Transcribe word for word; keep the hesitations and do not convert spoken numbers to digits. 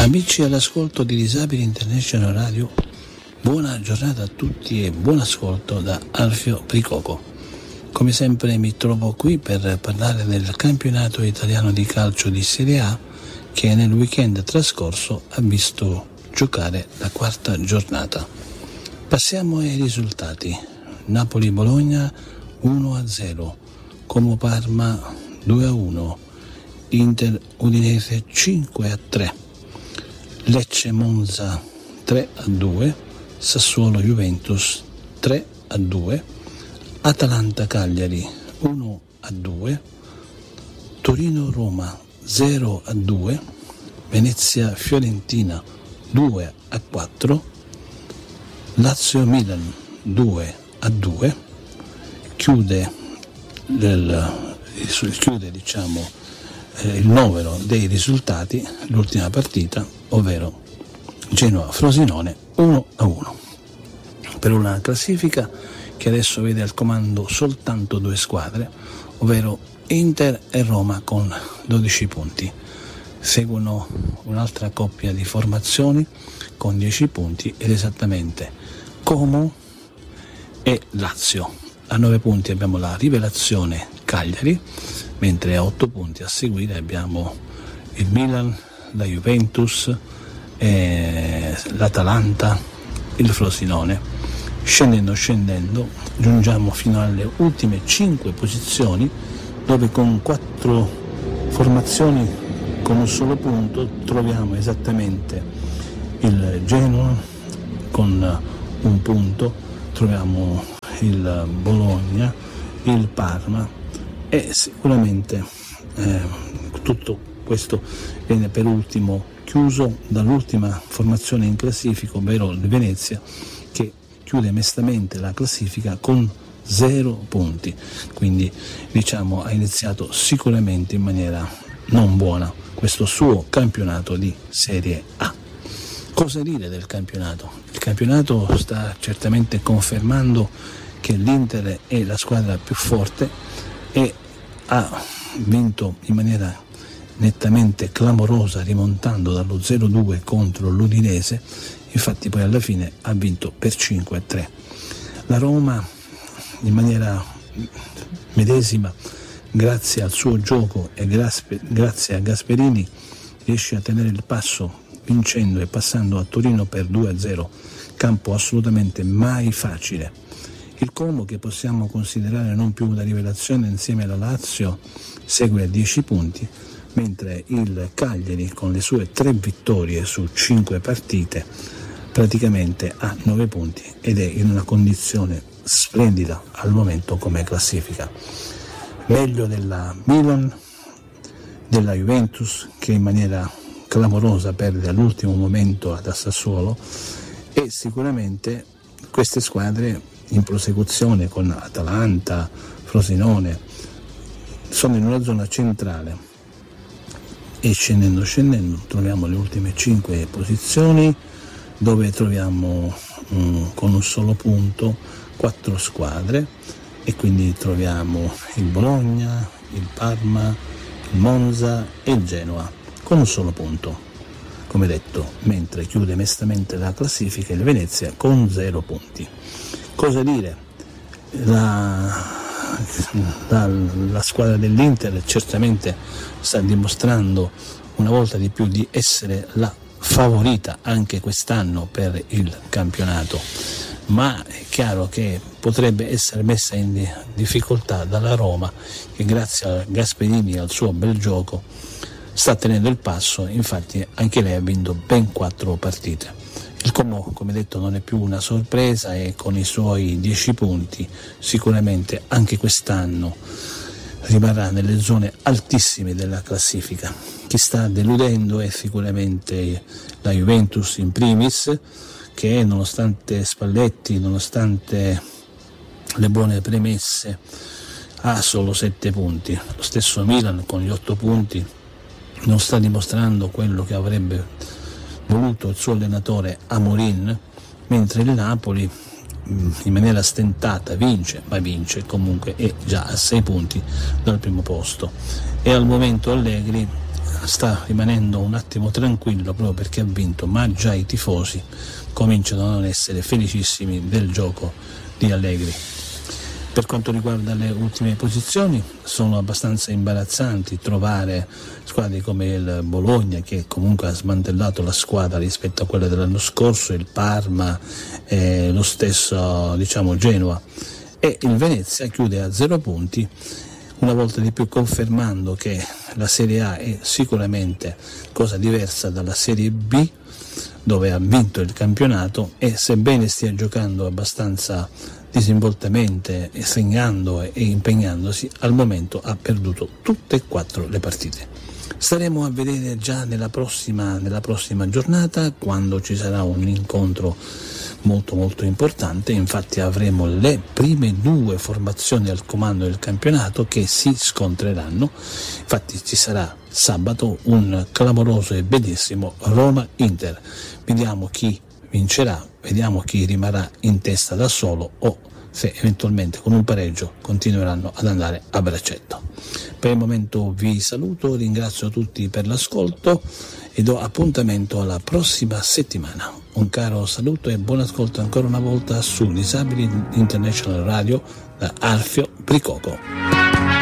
Amici all'ascolto di Disabili International Radio, buona giornata a tutti e buon ascolto da Alfio Pricoco. Come sempre mi trovo qui per parlare del campionato italiano di calcio di Serie A che nel weekend trascorso ha visto giocare la quarta giornata. Passiamo ai risultati. Napoli-Bologna uno a zero, Como-Parma due a uno, Inter-Udinese cinque a tre, Lecce-Monza tre a due, Sassuolo-Juventus tre a due, Atalanta-Cagliari uno a due, Torino-Roma zero a due, Venezia-Fiorentina due a quattro, Lazio-Milan due a due, chiude, del, chiude diciamo eh, il novero dei risultati l'ultima partita, ovvero Genoa-Frosinone uno a uno, per una classifica che adesso vede al comando soltanto due squadre, ovvero Inter e Roma con dodici punti. Seguono un'altra coppia di formazioni con dieci punti ed esattamente Como e Lazio. A nove punti abbiamo la rivelazione Cagliari, mentre a otto punti a seguire abbiamo il Milan, la Juventus, eh, l'Atalanta, il Frosinone. Scendendo scendendo giungiamo fino alle ultime cinque posizioni, dove con quattro formazioni con un solo punto troviamo esattamente il Genoa con un punto, troviamo il Bologna, il Parma e sicuramente eh, tutto questo viene per ultimo chiuso dall'ultima formazione in classifica, ovvero il Venezia, che chiude mestamente la classifica con zero punti, quindi diciamo ha iniziato sicuramente in maniera non buona questo suo campionato di Serie A. Cosa dire del campionato? Il campionato sta certamente confermando che l'Inter è la squadra più forte e ha vinto in maniera nettamente clamorosa, rimontando dallo zero a due contro l'Udinese. Infatti poi alla fine ha vinto per cinque a tre. La Roma in maniera medesima, grazie al suo gioco e grazie a Gasperini, riesce a tenere il passo vincendo e passando a Torino per due a zero, campo assolutamente mai facile. Il Como, che possiamo considerare non più una rivelazione insieme alla Lazio, segue a dieci punti, mentre il Cagliari con le sue tre vittorie su cinque partite praticamente ha nove punti ed è in una condizione splendida al momento come classifica. Meglio della Milan, della Juventus, che in maniera clamorosa perde all'ultimo momento ad Sassuolo, e sicuramente queste squadre in prosecuzione con Atalanta, Frosinone sono in una zona centrale e scendendo scendendo troviamo le ultime cinque posizioni, dove troviamo um, con un solo punto quattro squadre, e quindi troviamo il Bologna, il Parma, il Monza e il Genoa con un solo punto, come detto, mentre chiude mestamente la classifica il Venezia con zero punti. Cosa dire? La, la, la squadra dell'Inter certamente sta dimostrando una volta di più di essere la favorita anche quest'anno per il campionato, ma è chiaro che potrebbe essere messa in difficoltà dalla Roma, che grazie a Gasperini e al suo bel gioco sta tenendo il passo. Infatti anche lei ha vinto ben quattro partite. Il Como, come detto, non è più una sorpresa e con i suoi dieci punti sicuramente anche quest'anno rimarrà nelle zone altissime della classifica. Chi sta deludendo è sicuramente la Juventus in primis, che nonostante Spalletti, nonostante le buone premesse, ha solo sette punti. Lo stesso Milan con gli otto punti non sta dimostrando quello che avrebbe voluto il suo allenatore Amorin, mentre il Napoli in maniera stentata vince, ma vince comunque, è già a sei punti dal primo posto, e al momento Allegri sta rimanendo un attimo tranquillo proprio perché ha vinto, ma già i tifosi cominciano a non essere felicissimi del gioco di Allegri. Per quanto riguarda le ultime posizioni, sono abbastanza imbarazzanti trovare squadre come il Bologna, che comunque ha smantellato la squadra rispetto a quella dell'anno scorso, il Parma, eh, lo stesso diciamo Genoa, e il Venezia chiude a zero punti, una volta di più confermando che la Serie A è sicuramente cosa diversa dalla Serie B, dove ha vinto il campionato e sebbene stia giocando abbastanza disinvoltamente, segnando e impegnandosi, al momento ha perduto tutte e quattro le partite. Staremo a vedere già nella prossima, nella prossima giornata, quando ci sarà un incontro molto molto importante. Infatti avremo le prime due formazioni al comando del campionato che si scontreranno. Infatti ci sarà sabato un clamoroso e bellissimo Roma-Inter. Vediamo chi vincerà, vediamo chi rimarrà in testa da solo o se eventualmente con un pareggio continueranno ad andare a braccetto. Per il momento vi saluto, ringrazio tutti per l'ascolto e do appuntamento alla prossima settimana. Un caro saluto e buon ascolto ancora una volta su Disabili International Radio da Alfio Pricoco.